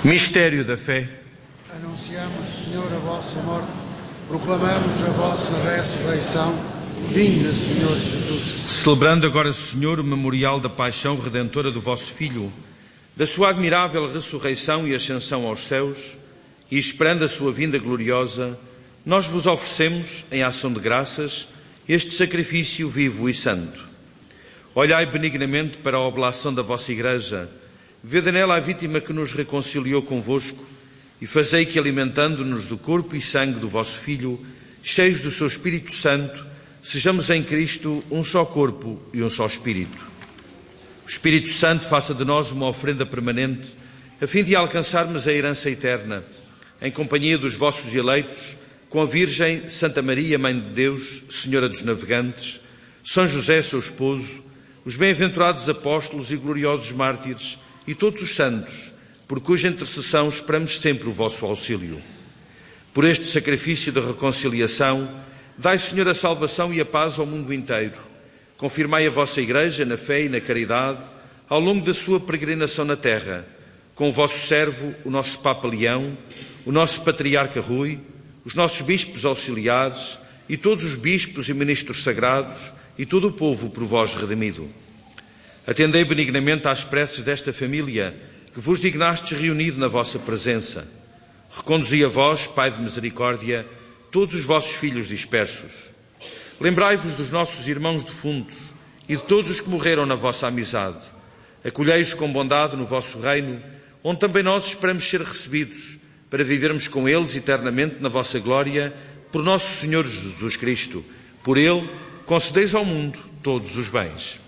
Mistério da fé. Anunciamos, Senhor, a vossa morte, proclamamos a vossa ressurreição. Vinda, Senhor Jesus. Celebrando agora, Senhor, o memorial da paixão redentora do vosso Filho, da sua admirável ressurreição e ascensão aos céus, e esperando a sua vinda gloriosa, nós vos oferecemos, em ação de graças, este sacrifício vivo e santo. Olhai benignamente para a oblação da vossa Igreja, vede nela a vítima que nos reconciliou convosco, e fazei que, alimentando-nos do corpo e sangue do vosso Filho, cheios do seu Espírito Santo, sejamos em Cristo um só corpo e um só Espírito. O Espírito Santo faça de nós uma oferenda permanente, a fim de alcançarmos a herança eterna, em companhia dos vossos eleitos, com a Virgem Santa Maria, Mãe de Deus, Senhora dos Navegantes, São José, seu esposo, os bem-aventurados apóstolos e gloriosos mártires, e todos os santos, por cuja intercessão esperamos sempre o vosso auxílio. Por este sacrifício de reconciliação, dai, Senhor, a salvação e a paz ao mundo inteiro. Confirmai a vossa Igreja na fé e na caridade, ao longo da sua peregrinação na terra, com o vosso servo, o nosso Papa Leão, o nosso Patriarca Rui, os nossos bispos auxiliares e todos os bispos e ministros sagrados e todo o povo por vós redimido. Atendei benignamente às preces desta família que vos dignastes reunido na vossa presença. Reconduzi a vós, Pai de misericórdia, todos os vossos filhos dispersos. Lembrai-vos dos nossos irmãos defuntos e de todos os que morreram na vossa amizade. Acolhei-os com bondade no vosso reino, onde também nós esperamos ser recebidos, para vivermos com eles eternamente na vossa glória, por nosso Senhor Jesus Cristo. Por Ele, concedeis ao mundo todos os bens.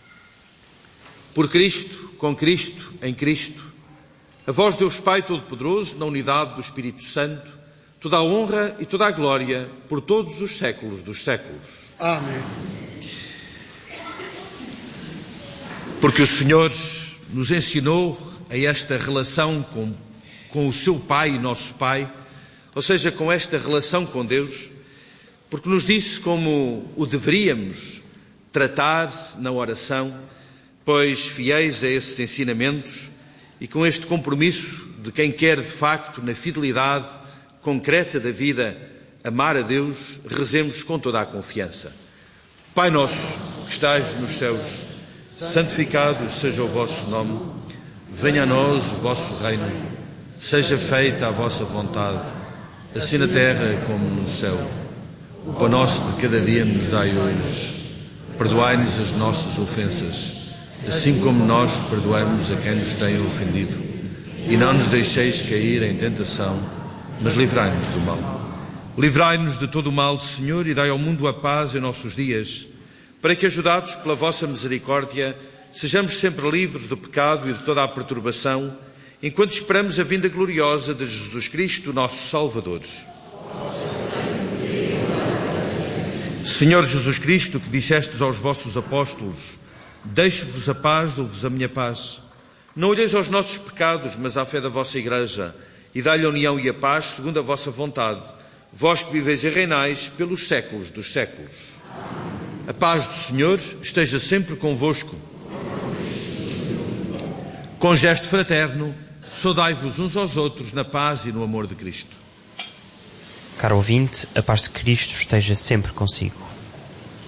Por Cristo, com Cristo, em Cristo, a vós, Deus Pai Todo-Poderoso, na unidade do Espírito Santo, toda a honra e toda a glória por todos os séculos dos séculos. Amém. Porque o Senhor nos ensinou a esta relação com o seu Pai, nosso Pai, ou seja, com esta relação com Deus, porque nos disse como o deveríamos tratar na oração, pois fiéis a esses ensinamentos e com este compromisso de quem quer de facto, na fidelidade concreta da vida, amar a Deus, rezemos com toda a confiança. Pai nosso, que estais nos céus, santificado seja o vosso nome, venha a nós o vosso reino, seja feita a vossa vontade, assim na terra como no céu. O pão nosso de cada dia nos dai hoje, perdoai-nos as nossas ofensas, assim como nós perdoamos a quem nos tem ofendido, e não nos deixeis cair em tentação, mas livrai-nos do mal. Livrai-nos de todo o mal, Senhor, e dai ao mundo a paz em nossos dias, para que, ajudados pela vossa misericórdia, sejamos sempre livres do pecado e de toda a perturbação, enquanto esperamos a vinda gloriosa de Jesus Cristo, nosso Salvador. Senhor Jesus Cristo, que dissestes aos vossos apóstolos: deixo-vos a paz, dou-vos a minha paz. Não olheis aos nossos pecados, mas à fé da vossa Igreja, e dai-lhe a união e a paz segundo a vossa vontade, vós que viveis e reinais pelos séculos dos séculos. A paz do Senhor esteja sempre convosco. Com gesto fraterno, saudai-vos uns aos outros na paz e no amor de Cristo. Caro ouvinte, a paz de Cristo esteja sempre consigo.